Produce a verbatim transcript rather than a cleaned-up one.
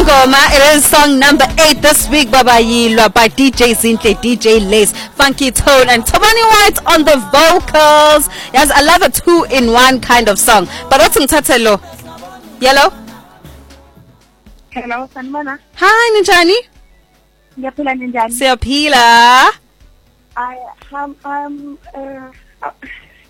Ngoma. It is song number eight this week, Baba Yilwa, by D J Zinhle, D J Lace, Funky Tone, and Tobani White on the vocals. Yes, I love a two-in-one kind of song. But what's in Tatelo? Yellow? Hello, Sanmana. Hi, Ninjani. Ngiyaphila ninjani? Siyaphila. I am um uh